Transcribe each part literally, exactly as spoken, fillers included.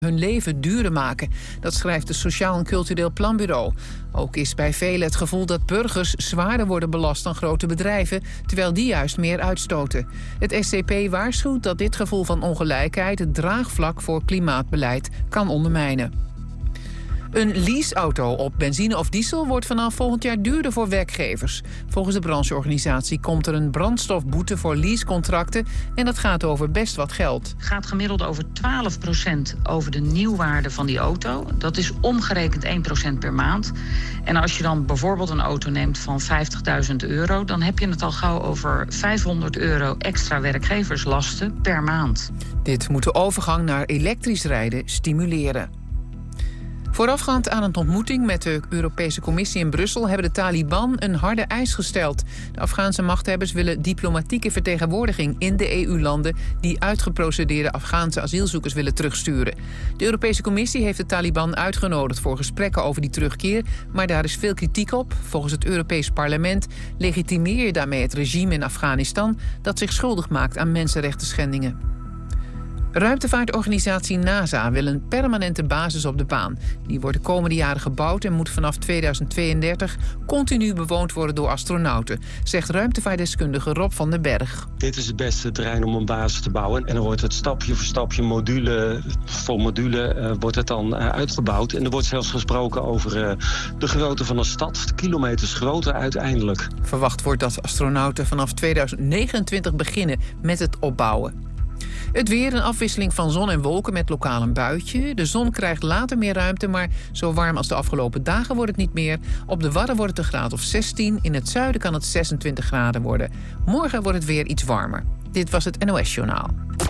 hun leven duurder maken. Dat schrijft het Sociaal en Cultureel Planbureau. Ook is bij velen het gevoel dat burgers zwaarder worden belast dan grote bedrijven, terwijl die juist meer uitstoten. Het S C P waarschuwt dat dit gevoel van ongelijkheid het draagvlak voor klimaatbeleid kan ondermijnen. Een leaseauto op benzine of diesel wordt vanaf volgend jaar duurder voor werkgevers. Volgens de brancheorganisatie komt er een brandstofboete voor leasecontracten en dat gaat over best wat geld. Het gaat gemiddeld over twaalf procent over de nieuwwaarde van die auto. Dat is omgerekend één procent per maand. En als je dan bijvoorbeeld een auto neemt van vijftigduizend euro... dan heb je het al gauw over vijfhonderd euro extra werkgeverslasten per maand. Dit moet de overgang naar elektrisch rijden stimuleren. Voorafgaand aan een ontmoeting met de Europese Commissie in Brussel hebben de Taliban een harde eis gesteld. De Afghaanse machthebbers willen diplomatieke vertegenwoordiging in de E U-landen die uitgeprocedeerde Afghaanse asielzoekers willen terugsturen. De Europese Commissie heeft de Taliban uitgenodigd voor gesprekken over die terugkeer, maar daar is veel kritiek op. Volgens het Europees Parlement legitimeer je daarmee het regime in Afghanistan dat zich schuldig maakt aan mensenrechtenschendingen. Ruimtevaartorganisatie NASA wil een permanente basis op de baan. Die wordt de komende jaren gebouwd en moet vanaf tweeduizend tweeëndertig continu bewoond worden door astronauten, zegt ruimtevaartdeskundige Rob van den Berg. Dit is het beste terrein om een basis te bouwen. En dan wordt het stapje voor stapje, module voor module, uh, wordt het dan uh, uitgebouwd. En er wordt zelfs gesproken over uh, de grootte van een stad, kilometers groter uiteindelijk. Verwacht wordt dat astronauten vanaf tweeduizend negenentwintig beginnen met het opbouwen. Het weer, een afwisseling van zon en wolken met lokaal een buitje. De zon krijgt later meer ruimte, maar zo warm als de afgelopen dagen wordt het niet meer. Op de Wadden wordt het een graad of zestien. In het zuiden kan het zesentwintig graden worden. Morgen wordt het weer iets warmer. Dit was het N O S-journaal.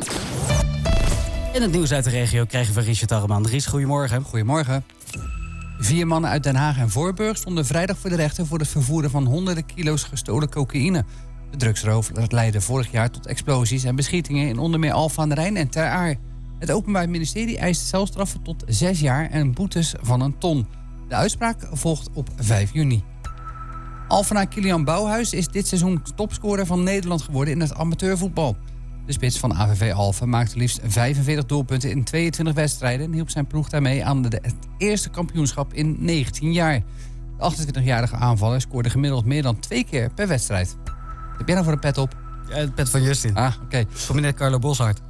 En het nieuws uit de regio krijgen we Richard Arreman. Ries, goedemorgen. Goedemorgen. Vier mannen uit Den Haag en Voorburg stonden vrijdag voor de rechter voor het vervoeren van honderden kilo's gestolen cocaïne. De drugsroof leidde vorig jaar tot explosies en beschietingen in onder meer Alphen aan den Rijn en Ter Aar. Het Openbaar Ministerie eist celstraffen tot zes jaar en boetes van een ton. De uitspraak volgt op vijf juni. Alphenaar Kilian Bouwhuis is dit seizoen topscorer van Nederland geworden in het amateurvoetbal. De spits van A V V Alphen maakte liefst vijfenveertig doelpunten in tweeëntwintig wedstrijden en hielp zijn ploeg daarmee aan de, het eerste kampioenschap in negentien jaar. De achtentwintigjarige aanvaller scoorde gemiddeld meer dan twee keer per wedstrijd. Heb jij nou voor een pet op? Ja, de pet van Justin. Ah, oké. Okay. Voor meneer Carlo Boshart.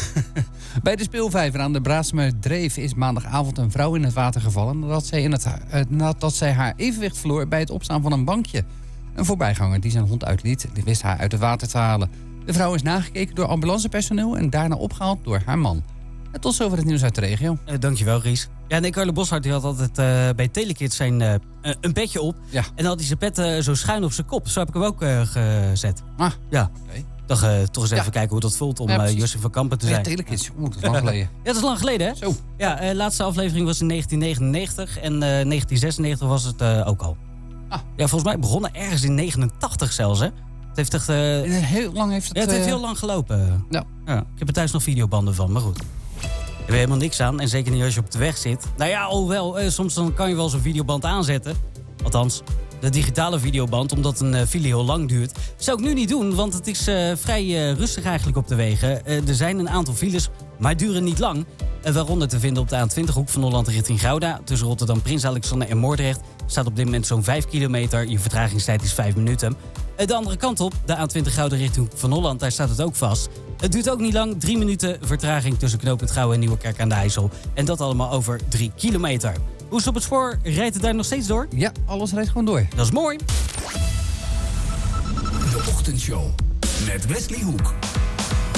Bij de speelvijver aan de Braadsmer Dreef is maandagavond een vrouw in het water gevallen nadat zij, in het, uh, nadat zij haar evenwicht verloor bij het opstaan van een bankje. Een voorbijganger die zijn hond uitliet, die wist haar uit het water te halen. De vrouw is nagekeken door ambulancepersoneel en daarna opgehaald door haar man. En tot zover het nieuws uit de regio. Uh, dankjewel, Ries. Ja, nee, Carlo Boshart die had altijd uh, bij Telekids zijn uh, een petje op. Ja. En dan had hij zijn pet uh, zo schuin op zijn kop. Zo heb ik hem ook uh, gezet. Ah, ja. Okay. Toch, uh, toch eens ja. even kijken hoe dat voelt om ja, uh, Justin van Kampen te zijn. Ja, Telekids. Oeh, dat is lang geleden. Ja, dat is lang geleden, hè? Zo. Ja, uh, laatste aflevering was in negentien negenennegentig en uh, negentien zesennegentig was het uh, ook al. Ah. Ja, volgens mij begonnen ergens in negenentachtig zelfs, hè? Het heeft echt... Uh... Heel lang heeft het... Ja, het heeft uh... heel lang gelopen. Ja. Ja. Ik heb er thuis nog videobanden van, maar goed. Er is helemaal niks aan. En zeker niet als je op de weg zit. Nou ja, alhoewel, eh, soms dan kan je wel zo'n videoband aanzetten. Althans, de digitale videoband, omdat een uh, file heel lang duurt. Zou ik nu niet doen, want het is uh, vrij uh, rustig eigenlijk op de wegen. Uh, er zijn een aantal files, maar duren niet lang. Uh, waaronder te vinden op de A twintig hoek van Holland richting Gouda. Tussen Rotterdam, Prins Alexander en Moordrecht staat op dit moment zo'n vijf kilometer. Je vertragingstijd is vijf minuten. Uh, de andere kant op, de A twintig Gouda richting Hoek van Holland, daar staat het ook vast. Het duurt ook niet lang, drie minuten vertraging tussen knooppunt Gouwen en Nieuwekerk aan de IJssel. En dat allemaal over drie kilometer. Hoe is het op het spoor? Rijdt het daar nog steeds door? Ja, alles rijdt gewoon door. Dat is mooi. De Ochtendshow met Wesley Hoek.